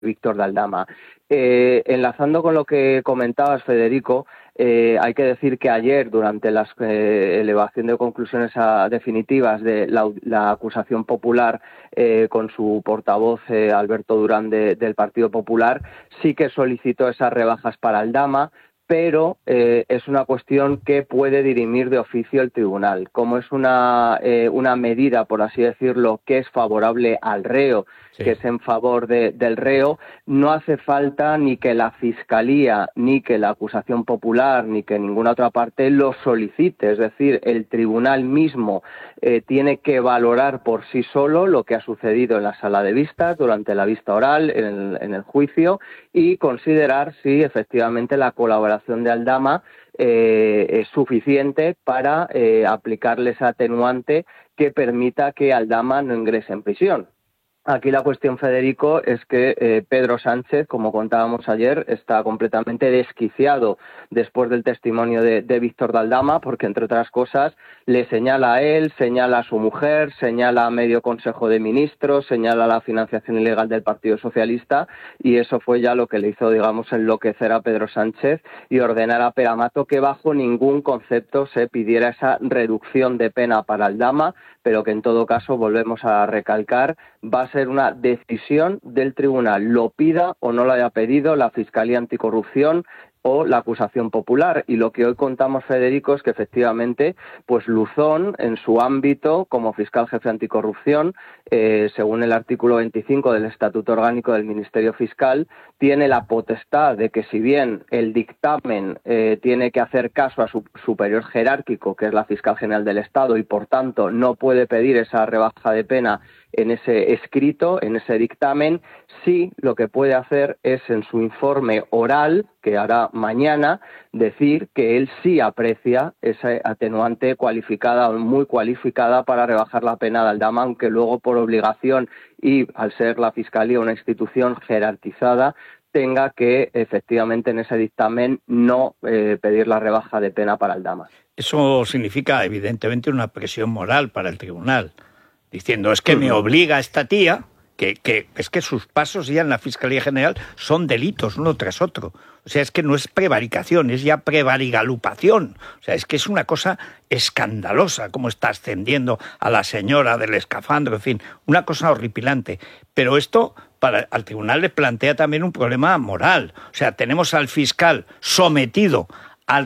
Víctor de Aldama. Enlazando con lo que comentabas, Federico, hay que decir que ayer, durante la elevación de conclusiones definitivas de la acusación popular con su portavoz Alberto Durán del Partido Popular, sí que solicitó esas rebajas para Aldama, pero es una cuestión que puede dirimir de oficio el tribunal. Como es una medida, por así decirlo, que es favorable al reo, sí, que es en favor del reo, no hace falta ni que la Fiscalía, ni que la acusación popular, ni que ninguna otra parte lo solicite. Es decir, el tribunal mismo tiene que valorar por sí solo lo que ha sucedido en la sala de vistas, durante la vista oral, en el juicio, y considerar si efectivamente la colaboración de Aldama es suficiente para aplicarle esa atenuante que permita que Aldama no ingrese en prisión. Aquí la cuestión, Federico, es que Pedro Sánchez, como contábamos ayer, está completamente desquiciado después del testimonio de Víctor de Aldama, porque, entre otras cosas, le señala a él, señala a su mujer, señala a medio Consejo de Ministros, señala la financiación ilegal del Partido Socialista, y eso fue ya lo que le hizo, digamos, enloquecer a Pedro Sánchez y ordenar a Pere Mato que bajo ningún concepto se pidiera esa reducción de pena para Aldama, pero que en todo caso, volvemos a recalcar, va a ser una decisión del tribunal, lo pida o no lo haya pedido la Fiscalía Anticorrupción o la acusación popular. Y lo que hoy contamos, Federico, es que efectivamente, pues Luzón, en su ámbito como fiscal jefe anticorrupción, según el artículo 25 del Estatuto Orgánico del Ministerio Fiscal, tiene la potestad de que, si bien el dictamen tiene que hacer caso a su superior jerárquico, que es la Fiscal General del Estado, y por tanto no puede pedir esa rebaja de pena en ese escrito, en ese dictamen, sí lo que puede hacer es, en su informe oral, que hará mañana, decir que él sí aprecia esa atenuante cualificada o muy cualificada para rebajar la pena de Aldama, aunque luego, por obligación y al ser la Fiscalía una institución jerarquizada, tenga que efectivamente en ese dictamen no pedir la rebaja de pena para Aldama. Eso significa evidentemente una presión moral para el tribunal, diciendo, es que me obliga esta tía, que es que sus pasos ya en la Fiscalía General son delitos uno tras otro. O sea, es que no es prevaricación, es ya prevarigalupación. O sea, es que es una cosa escandalosa cómo está ascendiendo a la señora del escafandro, en fin, una cosa horripilante. Pero esto al tribunal le plantea también un problema moral. O sea, tenemos al fiscal sometido al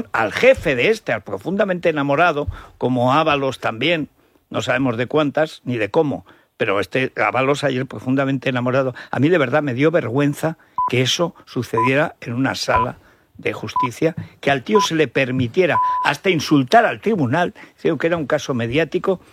jefe de al profundamente enamorado, como Ábalos también, no sabemos de cuántas ni de cómo, pero Ábalos ayer profundamente enamorado. A mí de verdad me dio vergüenza que eso sucediera en una sala de justicia, que al tío se le permitiera hasta insultar al tribunal, creo que era un caso mediático,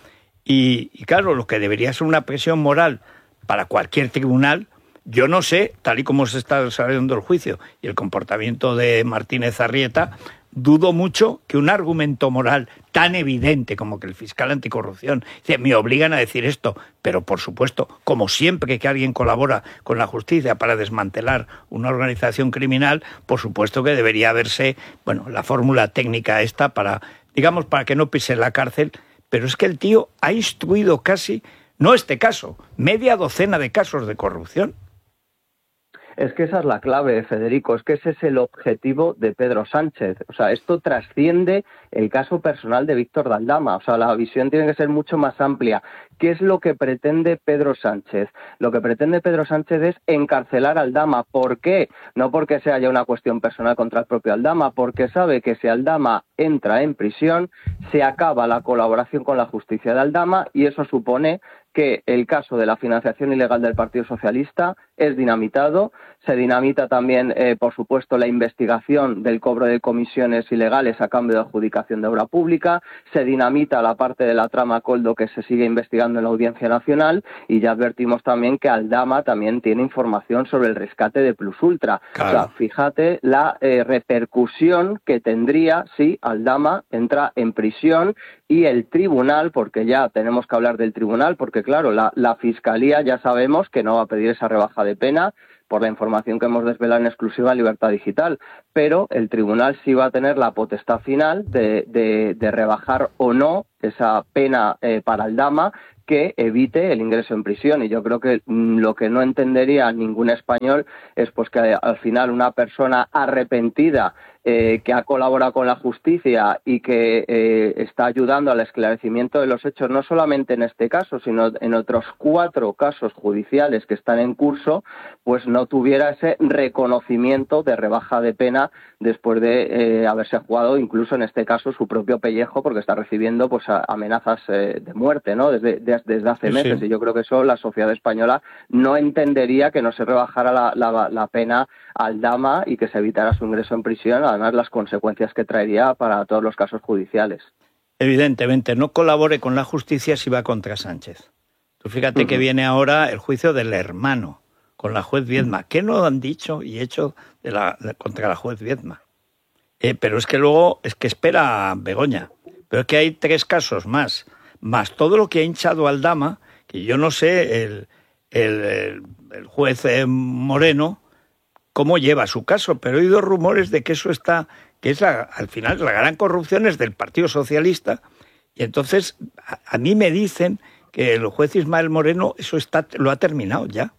y claro, lo que debería ser una presión moral para cualquier tribunal, yo no sé, tal y como se está desarrollando el juicio y el comportamiento de Martínez Arrieta, dudo mucho que un argumento moral tan evidente como que el fiscal anticorrupción dice, me obligan a decir esto, pero por supuesto, como siempre que alguien colabora con la justicia para desmantelar una organización criminal, por supuesto que debería haberse, la fórmula técnica esta para que no pise la cárcel, pero es que el tío ha instruido casi, no este caso, media docena de casos de corrupción. Es que esa es la clave, Federico, es que ese es el objetivo de Pedro Sánchez. O sea, esto trasciende el caso personal de Víctor de Aldama. O sea, la visión tiene que ser mucho más amplia. ¿Qué es lo que pretende Pedro Sánchez? Lo que pretende Pedro Sánchez es encarcelar a Aldama. ¿Por qué? No porque sea ya una cuestión personal contra el propio Aldama, porque sabe que si Aldama entra en prisión, se acaba la colaboración con la justicia de Aldama, y eso supone que el caso de la financiación ilegal del Partido Socialista es dinamitado. Se dinamita también, por supuesto, la investigación del cobro de comisiones ilegales a cambio de adjudicación de obra pública. Se dinamita la parte de la trama Coldo que se sigue investigando en la Audiencia Nacional, y ya advertimos también que Aldama también tiene información sobre el rescate de Plus Ultra. Claro. O sea, fíjate la repercusión que tendría si Aldama entra en prisión, y el tribunal, porque ya tenemos que hablar del tribunal, porque claro, la Fiscalía ya sabemos que no va a pedir esa rebaja de pena, por la información que hemos desvelado en exclusiva en Libertad Digital, pero el tribunal sí va a tener la potestad final de rebajar o no esa pena para Aldama, que evite el ingreso en prisión. Y yo creo que lo que no entendería ningún español es pues que al final una persona arrepentida que ha colaborado con la justicia y que está ayudando al esclarecimiento de los hechos, no solamente en este caso, sino en otros 4 casos judiciales que están en curso, pues no tuviera ese reconocimiento de rebaja de pena después de haberse jugado, incluso en este caso, su propio pellejo, porque está recibiendo pues amenazas de muerte, ¿no? Desde hace meses. Sí. Y yo creo que eso la sociedad española no entendería, que no se rebajara la pena a Aldama y que se evitara su ingreso en prisión, además las consecuencias que traería para todos los casos judiciales. Evidentemente, no colabore con la justicia si va contra Sánchez. Tú fíjate que viene ahora el juicio del hermano con la juez Viedma. ¿Qué no han dicho y hecho contra la juez Viedma? Pero es que luego, espera Begoña. Pero es que hay 3 casos más todo lo que ha hinchado Aldama, que yo no sé, el juez Moreno, cómo lleva su caso, pero he oído rumores de que eso al final la gran corrupción es del Partido Socialista, y entonces a mí me dicen que el juez Ismael Moreno lo ha terminado ya.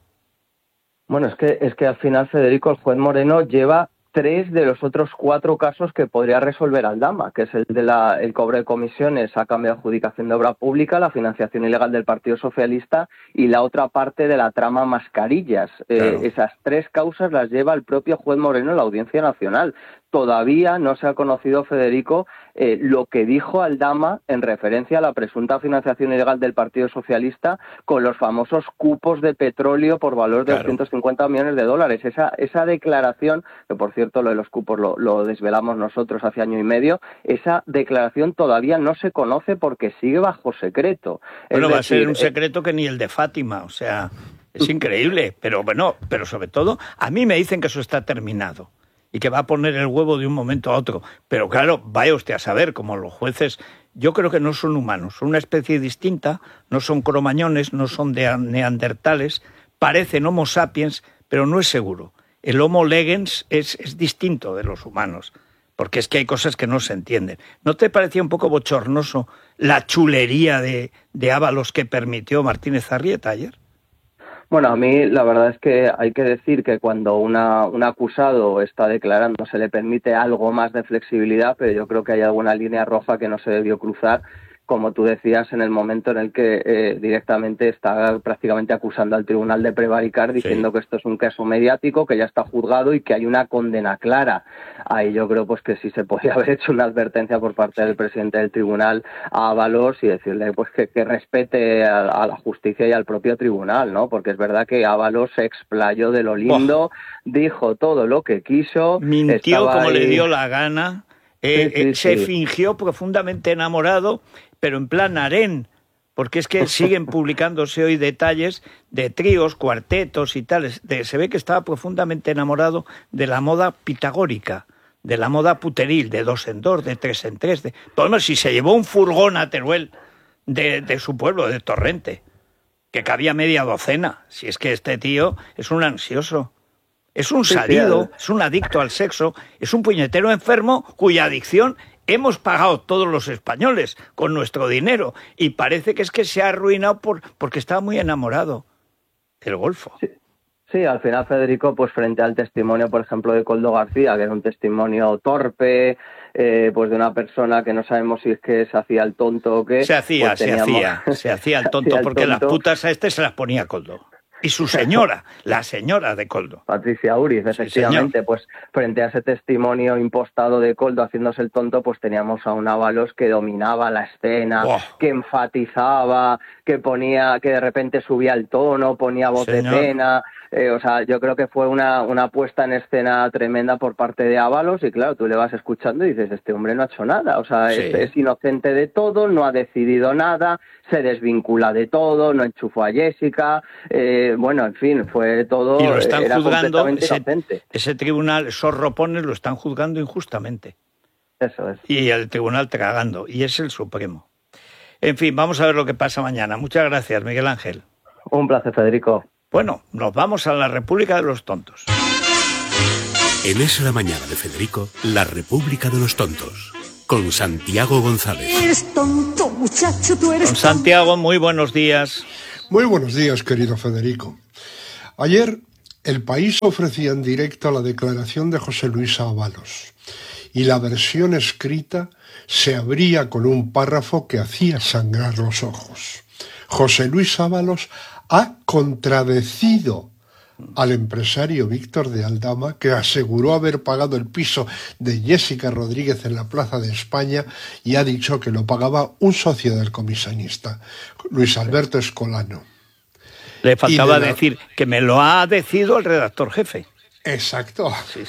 Bueno, es que al final, Federico, el juez Moreno lleva 3 de los otros 4 casos que podría resolver Aldama, que es el de el cobro de comisiones a cambio de adjudicación de obra pública, la financiación ilegal del Partido Socialista y la otra parte de la trama mascarillas. Claro. Esas 3 causas las lleva el propio juez Moreno en la Audiencia Nacional. Todavía no se ha conocido, Federico, lo que dijo Aldama en referencia a la presunta financiación ilegal del Partido Socialista con los famosos cupos de petróleo por valor de 250 millones de dólares. Esa declaración, que por cierto lo de los cupos lo desvelamos nosotros hace año y medio, esa declaración todavía no se conoce porque sigue bajo secreto. Bueno, va a ser un secreto que ni el de Fátima, o sea, es increíble, pero sobre todo, a mí me dicen que eso está terminado y que va a poner el huevo de un momento a otro. Pero claro, vaya usted a saber, como los jueces, yo creo que no son humanos, son una especie distinta, no son cromañones, no son neandertales, parecen homo sapiens, pero no es seguro. El homo legens es distinto de los humanos, porque es que hay cosas que no se entienden. ¿No te parecía un poco bochornoso la chulería de Ábalos que permitió Martínez Arrieta ayer? Bueno, a mí la verdad es que hay que decir que cuando un acusado está declarando se le permite algo más de flexibilidad, pero yo creo que hay alguna línea roja que no se debió cruzar, como tú decías, en el momento en el que directamente está prácticamente acusando al tribunal de prevaricar, diciendo que esto es un caso mediático, que ya está juzgado y que hay una condena clara. Ahí yo creo pues que sí se podría haber hecho una advertencia por parte del presidente del tribunal a Ábalos y decirle pues que respete a la justicia y al propio tribunal, ¿no? Porque es verdad que Ábalos se explayó de lo lindo, dijo todo lo que quiso, mintió como le dio la gana, se fingió profundamente enamorado, pero en plan harén, porque es que siguen publicándose hoy detalles de tríos, cuartetos y tales. Se ve que estaba profundamente enamorado de la moda pitagórica, de la moda puteril, de 2 en 2, de 3 en 3. Bueno, si se llevó un furgón a Teruel de su pueblo, de Torrente, que cabía media docena, si es que este tío es un ansioso. Es un salido, es un adicto al sexo, es un puñetero enfermo cuya adicción hemos pagado todos los españoles con nuestro dinero y parece que es que se ha arruinado porque estaba muy enamorado del golfo. Sí, al final, Federico, pues frente al testimonio, por ejemplo, de Koldo García, que era un testimonio torpe, pues de una persona que no sabemos si es que se hacía el tonto o qué. Se hacía el tonto porque las putas a se las ponía Koldo. Y su señora, la señora de Koldo. Patricia Uriz, efectivamente, pues frente a ese testimonio impostado de Koldo haciéndose el tonto, pues teníamos a un Ábalos que dominaba la escena, que enfatizaba, que de repente subía el tono, ponía voz de pena. O sea, yo creo que fue una puesta en escena tremenda por parte de Ábalos y claro, tú le vas escuchando y dices, este hombre no ha hecho nada, o sea, es inocente de todo, no ha decidido nada, se desvincula de todo, no enchufó a Jessica, bueno, en fin, fue todo, y lo están era juzgando, completamente inocente. Ese tribunal, esos ropones lo están juzgando injustamente. Eso es. Y el tribunal tragando, y es el Supremo. En fin, vamos a ver lo que pasa mañana. Muchas gracias, Miguel Ángel. Un placer, Federico. Bueno, nos vamos a la República de los Tontos. En Es la Mañana de Federico, la República de los Tontos, con Santiago González. Eres tonto, muchacho, tú eres Don Santiago, muy buenos días. Muy buenos días, querido Federico. Ayer, El País ofrecía en directo la declaración de José Luis Ábalos, y la versión escrita se abría con un párrafo que hacía sangrar los ojos. José Luis Ábalos ha contradecido al empresario Víctor de Aldama, que aseguró haber pagado el piso de Jessica Rodríguez en la Plaza de España, y ha dicho que lo pagaba un socio del comisionista, Luis Alberto Escolano. Le faltaba decir que me lo ha decidido el redactor jefe. Exacto. Sí.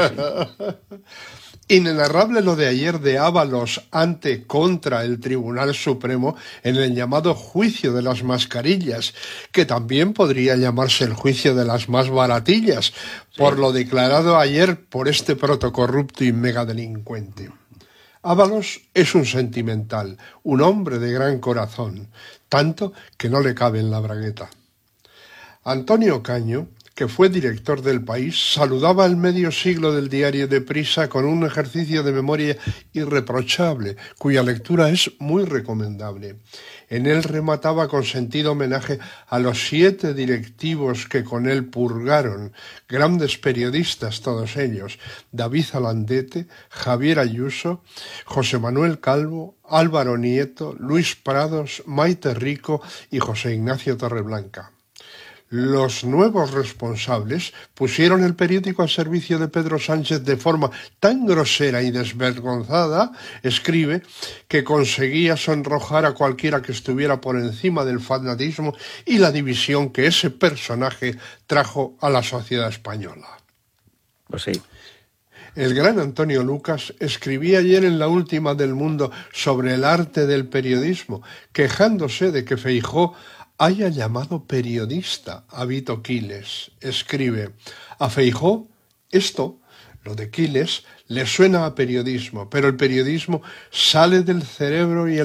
Inenarrable lo de ayer de Ábalos contra el Tribunal Supremo en el llamado juicio de las mascarillas, que también podría llamarse el juicio de las más baratillas, por lo declarado ayer por este protocorrupto y megadelincuente. Ábalos es un sentimental, un hombre de gran corazón, tanto que no le cabe en la bragueta. Antonio Caño, que fue director del País, saludaba el medio siglo del diario Deprisa con un ejercicio de memoria irreprochable, cuya lectura es muy recomendable. En él remataba con sentido homenaje a los 7 directivos que con él purgaron, grandes periodistas todos ellos: David Alandete, Javier Ayuso, José Manuel Calvo, Álvaro Nieto, Luis Prados, Maite Rico y José Ignacio Torreblanca. Los nuevos responsables pusieron el periódico al servicio de Pedro Sánchez de forma tan grosera y desvergonzada, escribe, que conseguía sonrojar a cualquiera que estuviera por encima del fanatismo y la división que ese personaje trajo a la sociedad española. Pues sí. El gran Antonio Lucas escribía ayer en La Última del Mundo sobre el arte del periodismo, quejándose de que Feijóo haya llamado periodista a Vito Quiles. Escribe: a Feijóo esto, lo de Quiles, le suena a periodismo, pero el periodismo sale del cerebro y el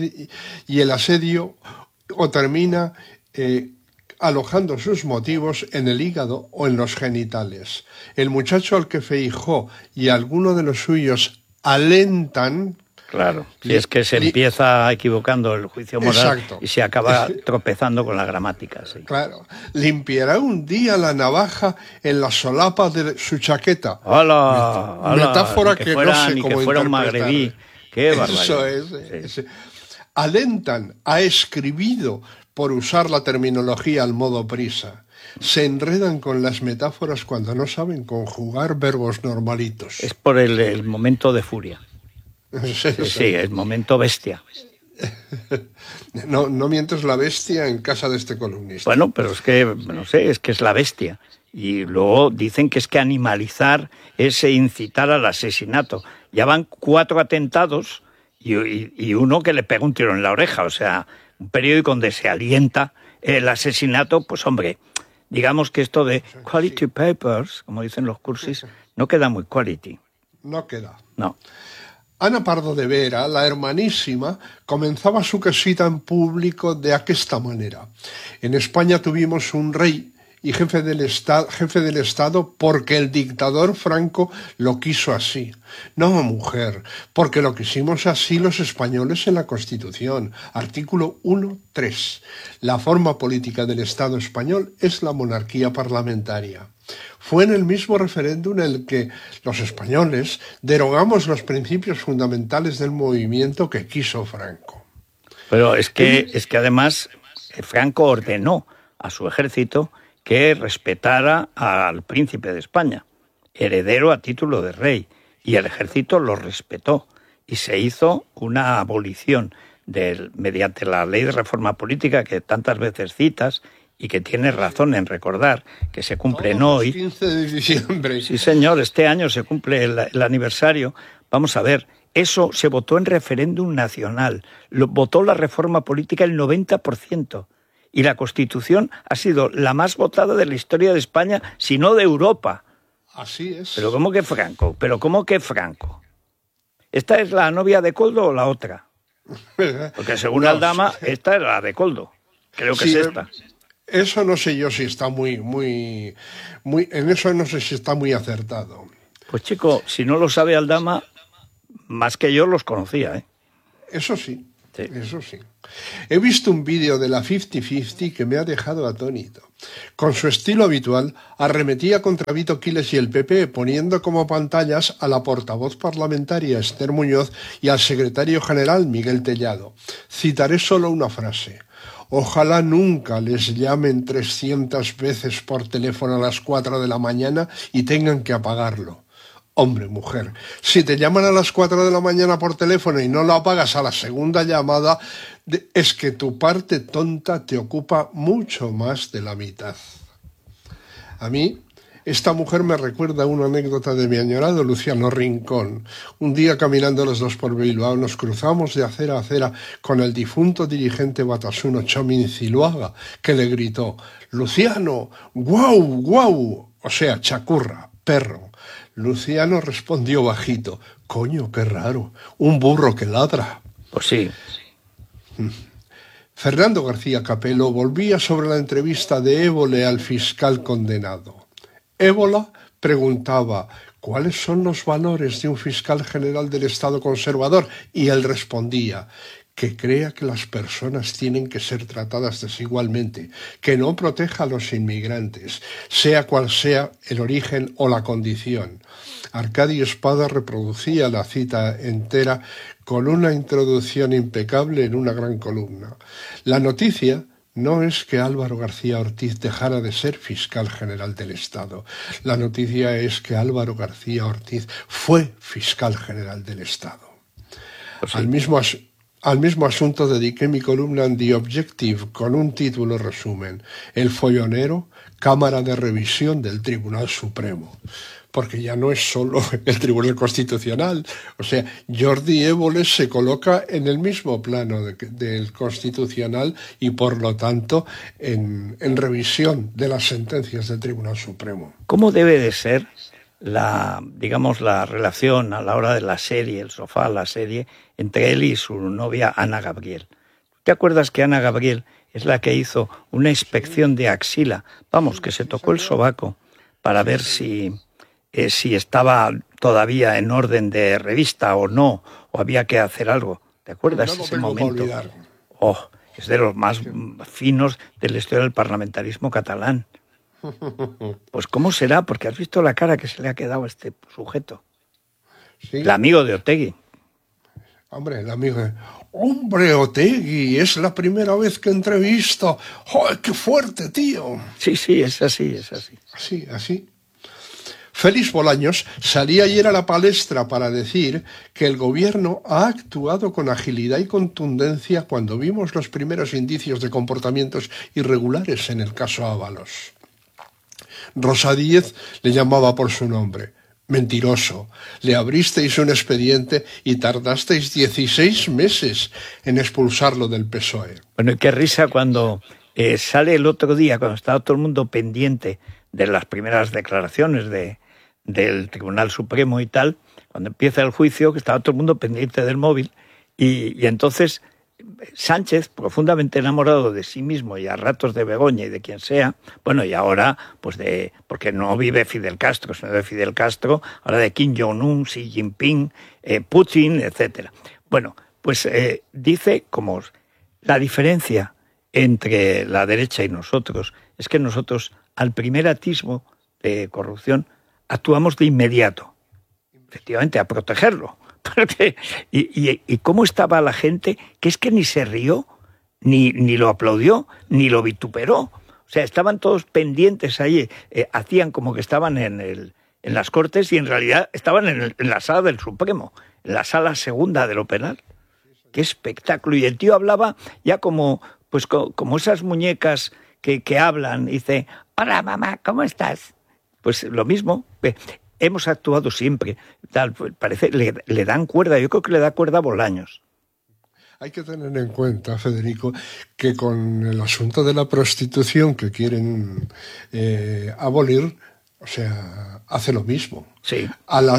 asedio o termina alojando sus motivos en el hígado o en los genitales. El muchacho al que Feijóo y alguno de los suyos alentan... Claro, y es que se empieza equivocando el juicio moral. Exacto. Y se acaba tropezando con la gramática. Sí. Claro, limpiará un día la navaja en la solapa de su chaqueta. ¡Hala! Metáfora que no sé cómo que fuera un interpretar. magrebí. ¡Qué barbaridad! Eso es. Alentan, ha escribido, por usar la terminología al modo Prisa. Se enredan con las metáforas cuando no saben conjugar verbos normalitos. Es por el momento de furia. Sí, el momento bestia. No mientes la bestia en casa de este columnista. Bueno, pero es que, no sé, es que es la bestia. Y luego dicen que es que animalizar es incitar al asesinato. Ya van 4 atentados y uno que le pega un tiro en la oreja. O sea, un periódico donde se alienta el asesinato, pues hombre, digamos que esto de quality papers, como dicen los cursis, no queda muy quality. No queda. No. Ana Pardo de Vera, la hermanísima, comenzaba su casita en público de aquesta manera. En España tuvimos un rey y jefe del Estado porque el dictador Franco lo quiso así. No, mujer, porque lo quisimos así los españoles en la Constitución. Artículo 1.3. La forma política del Estado español es la monarquía parlamentaria. Fue en el mismo referéndum en el que los españoles derogamos los principios fundamentales del movimiento que quiso Franco. Pero es que además Franco ordenó a su ejército que respetara al príncipe de España, heredero a título de rey, y el ejército lo respetó y se hizo una abolición mediante la ley de reforma política que tantas veces citas y que tienes razón en recordar, que se cumplen hoy. 15 de diciembre. Sí, señor, este año se cumple el aniversario. Vamos a ver, eso se votó en referéndum nacional. Votó la reforma política el 90%. Y la Constitución ha sido la más votada de la historia de España, si no de Europa. Así es. ¿Pero cómo que Franco? ¿Esta es la novia de Coldo o la otra? Porque según Aldama, esta es la de Coldo. Creo que sí, es esta. Eso no sé yo si está en eso no sé si está muy acertado. Pues chico, si no lo sabe Aldama, más que yo los conocía, ¿eh? Eso sí, Sí. eso sí. He visto un vídeo de la 50-50 que me ha dejado atónito. Con su estilo habitual, arremetía contra Vito Quiles y el PP, poniendo como pantallas a la portavoz parlamentaria Esther Muñoz y al secretario general Miguel Tellado. Citaré solo una frase. Ojalá nunca les llamen 300 veces por teléfono a las 4 de la mañana y tengan que apagarlo. Hombre, mujer, si te llaman a las 4 de la mañana por teléfono y no lo apagas a la segunda llamada, es que tu parte tonta te ocupa mucho más de la mitad. A mí, esta mujer me recuerda una anécdota de mi añorado Luciano Rincón. Un día caminando los dos por Bilbao nos cruzamos de acera a acera con el difunto dirigente batasuno Chomín Ziluaga, que le gritó: «Luciano, guau, guau», o sea, chacurra, perro. Luciano respondió bajito: «Coño, qué raro, un burro que ladra». Pues sí. Fernando García Capello volvía sobre la entrevista de Évole al fiscal condenado. Évola preguntaba ¿cuáles son los valores de un fiscal general del Estado conservador? Y él respondía: que crea que las personas tienen que ser tratadas desigualmente, que no proteja a los inmigrantes, sea cual sea el origen o la condición. Arcadio Espada reproducía la cita entera con una introducción impecable en una gran columna. La noticia no es que Álvaro García Ortiz dejara de ser fiscal general del Estado. La noticia es que Álvaro García Ortiz fue fiscal general del Estado. Pues sí. Al mismo asunto dediqué mi columna en The Objective con un título resumen: El follonero, Cámara de Revisión del Tribunal Supremo. Porque ya no es solo el Tribunal Constitucional. O sea, Jordi Évole se coloca en el mismo plano del Constitucional y, por lo tanto, en revisión de las sentencias del Tribunal Supremo. ¿Cómo debe de ser la relación a la hora de la serie, el sofá, la serie, entre él y su novia Ana Gabriel? ¿Te acuerdas que Ana Gabriel es la que hizo una inspección de axila? Vamos, que se tocó el sobaco para ver si estaba todavía en orden de revista o no, o había que hacer algo. ¿Te acuerdas ese momento? Oh, es de los más finos de la historia del parlamentarismo catalán. Pues ¿cómo será? Porque has visto la cara que se le ha quedado a este sujeto. Sí. El amigo de Otegi. Hombre, el amigo... ¡Hombre, Otegi! Es la primera vez que entrevisto. ¡Joder, qué fuerte, tío! Sí, es así. Así. Félix Bolaños salía ayer a la palestra para decir que el gobierno ha actuado con agilidad y contundencia cuando vimos los primeros indicios de comportamientos irregulares en el caso Ábalos. Rosa Díez le llamaba por su nombre. Mentiroso, le abristeis un expediente y tardasteis 16 meses en expulsarlo del PSOE. Bueno, y qué risa cuando sale el otro día, cuando estaba todo el mundo pendiente de las primeras declaraciones del Tribunal Supremo y tal, cuando empieza el juicio, que estaba todo el mundo pendiente del móvil, y entonces Sánchez, profundamente enamorado de sí mismo y a ratos de Begoña y de quien sea, bueno, y ahora, pues porque no vive Fidel Castro, sino de Fidel Castro, ahora de Kim Jong-un, Xi Jinping, Putin, etcétera. Bueno, pues dice como la diferencia entre la derecha y nosotros es que nosotros, al primer atisbo de corrupción, actuamos de inmediato, efectivamente, a protegerlo. ¿Y cómo estaba la gente? Que es que ni se rió, ni lo aplaudió, ni lo vituperó. O sea, estaban todos pendientes ahí, hacían como que estaban en las Cortes y en realidad estaban en la sala del Supremo, en la sala segunda de lo penal. ¡Qué espectáculo! Y el tío hablaba ya como esas muñecas que hablan y dice: «Hola, mamá, ¿cómo estás?». Pues lo mismo. Hemos actuado siempre, tal, parece, le dan cuerda, yo creo que le da cuerda a Bolaños. Hay que tener en cuenta, Federico, que con el asunto de la prostitución que quieren abolir, o sea, hace lo mismo. Sí. A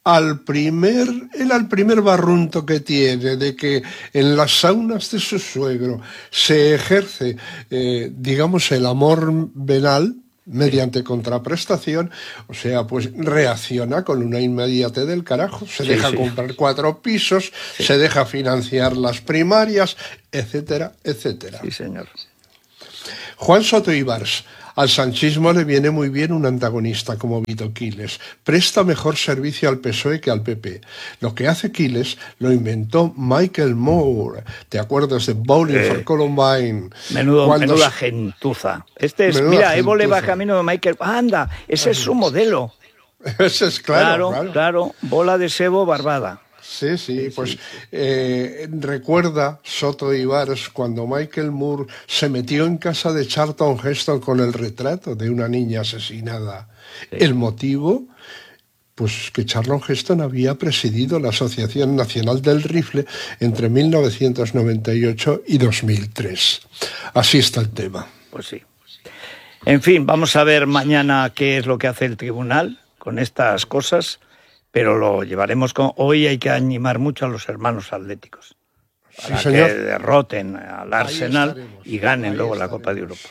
al primer barrunto que tiene de que en las saunas de su suegro se ejerce, digamos, el amor venal mediante contraprestación, o sea, pues reacciona con una inmediatez del carajo, se deja comprar 4 pisos, se deja financiar las primarias, etcétera, etcétera. Sí, señor. Juan Soto Ibars: al sanchismo le viene muy bien un antagonista como Vito Quiles. Presta mejor servicio al PSOE que al PP. Lo que hace Quiles lo inventó Michael Moore. ¿Te acuerdas de Bowling for Columbine? Menuda gentuza. Mira, Evo le va camino de Michael. ¡Anda! Ese es su modelo. Ese es claro. Bola de sebo barbada. Sí, pues recuerda Soto Ibars cuando Michael Moore se metió en casa de Charlton Heston con el retrato de una niña asesinada. Sí. El motivo, pues que Charlton Heston había presidido la Asociación Nacional del Rifle entre 1998 y 2003. Así está el tema. Pues sí. En fin, vamos a ver mañana qué es lo que hace el tribunal con estas cosas. Pero lo llevaremos hoy hay que animar mucho a los hermanos atléticos para que derroten al Arsenal y ganen luego la Copa de Europa.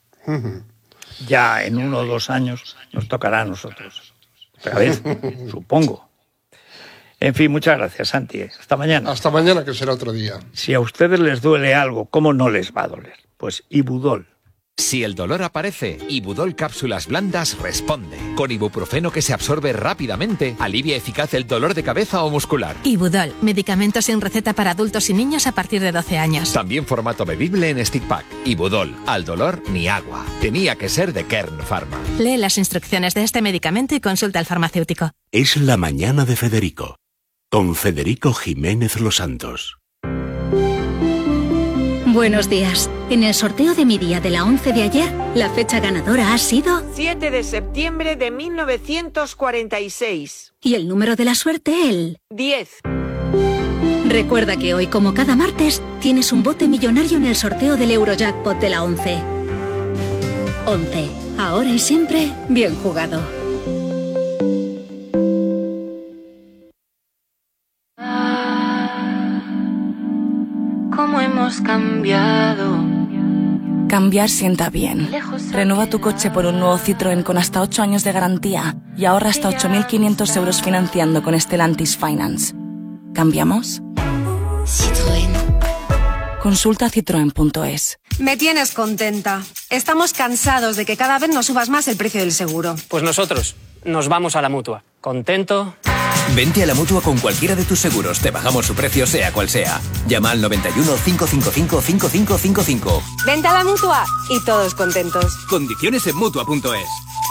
Ya en 1 o 2 años nos tocará a nosotros. Otra vez, supongo. En fin, muchas gracias, Santi. Hasta mañana. Hasta mañana, que será otro día. Si a ustedes les duele algo, ¿cómo no les va a doler? Pues Ibudol. Si el dolor aparece, Ibudol Cápsulas Blandas responde. Con ibuprofeno que se absorbe rápidamente, alivia eficaz el dolor de cabeza o muscular. Ibudol, medicamento sin receta para adultos y niños a partir de 12 años. También formato bebible en stick pack. Ibudol, al dolor ni agua. Tenía que ser de Kern Pharma. Lee las instrucciones de este medicamento y consulta al farmacéutico. Es la mañana de Federico, con Federico Jiménez Los Santos. Buenos días. En el sorteo de mi día de la 11 de ayer, la fecha ganadora ha sido 7 de septiembre de 1946. Y el número de la suerte, el 10. Recuerda que hoy, como cada martes, tienes un bote millonario en el sorteo del Eurojackpot de la 11. 11. Ahora y siempre, bien jugado. ¿Cómo hemos cambiado? Cambiar sienta bien. Renueva tu coche por un nuevo Citroën con hasta 8 años de garantía y ahorra hasta 8.500 euros financiando con Stellantis Finance. ¿Cambiamos? Citroën. Consulta citroen.es. Me tienes contenta. Estamos cansados de que cada vez nos subas más el precio del seguro. Pues nosotros nos vamos a la Mutua. ¿Contento? Vente a la Mutua con cualquiera de tus seguros. Te bajamos su precio sea cual sea. Llama al 91 555 5555. Vente a la Mutua y todos contentos. Condiciones en Mutua.es.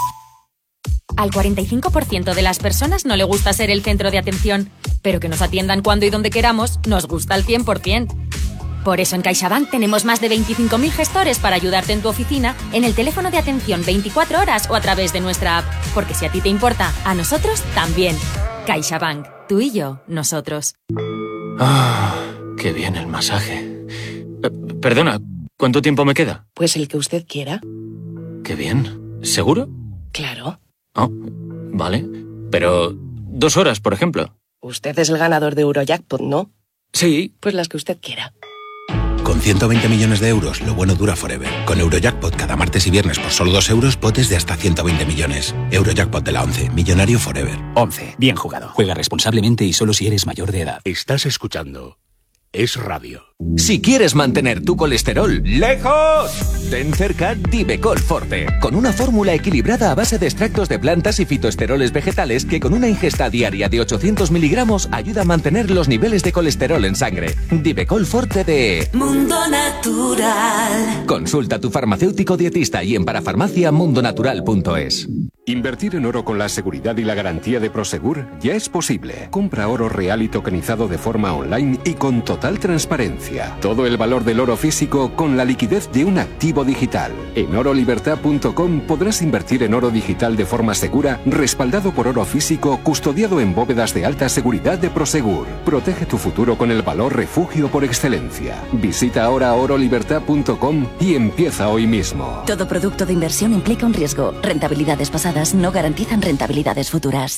Al 45% de las personas no le gusta ser el centro de atención, pero que nos atiendan cuando y donde queramos nos gusta al 100%. Por eso en CaixaBank tenemos más de 25.000 gestores para ayudarte en tu oficina, en el teléfono de atención 24 horas o a través de nuestra app. Porque si a ti te importa, a nosotros también. CaixaBank. Tú y yo, nosotros. Ah, qué bien el masaje. Perdona, ¿cuánto tiempo me queda? Pues el que usted quiera. Qué bien. ¿Seguro? Claro. Oh, vale. Pero 2 horas, por ejemplo. Usted es el ganador de Eurojackpot, ¿no? Sí. Pues las que usted quiera. Con 120 millones de euros, lo bueno dura forever. Con Eurojackpot cada martes y viernes por solo 2 euros, potes de hasta 120 millones. Eurojackpot de la 11, millonario forever. 11, bien jugado. Juega responsablemente y solo si eres mayor de edad. Estás escuchando Es Radio. Si quieres mantener tu colesterol lejos, ten cerca Divecol Forte, con una fórmula equilibrada a base de extractos de plantas y fitoesteroles vegetales que con una ingesta diaria de 800 miligramos ayuda a mantener los niveles de colesterol en sangre. Divecol Forte de Mundo Natural. Consulta a tu farmacéutico dietista y en parafarmacia.mundonatural.es. Invertir en oro con la seguridad y la garantía de Prosegur ya es posible. Compra oro real y tokenizado de forma online y con total transparencia. Todo el valor del oro físico con la liquidez de un activo digital. En orolibertad.com podrás invertir en oro digital de forma segura, respaldado por oro físico, custodiado en bóvedas de alta seguridad de Prosegur. Protege tu futuro con el valor refugio por excelencia. Visita ahora orolibertad.com y empieza hoy mismo. Todo producto de inversión implica un riesgo. Rentabilidades pasadas no garantizan rentabilidades futuras.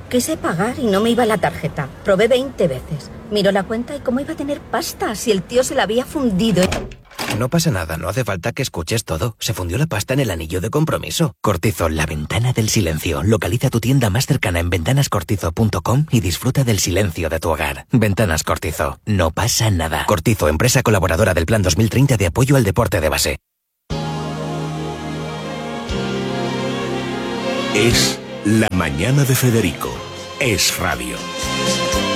Quise pagar y no me iba la tarjeta. Probé 20 veces. Miró la cuenta y cómo iba a tener pasta si el tío se la había fundido. No pasa nada, no hace falta que escuches todo. Se fundió la pasta en el anillo de compromiso. Cortizo, la ventana del silencio. Localiza tu tienda más cercana en ventanascortizo.com y disfruta del silencio de tu hogar. Ventanas Cortizo. No pasa nada. Cortizo, empresa colaboradora del Plan 2030 de apoyo al deporte de base. Es La Mañana de Federico. Es radio.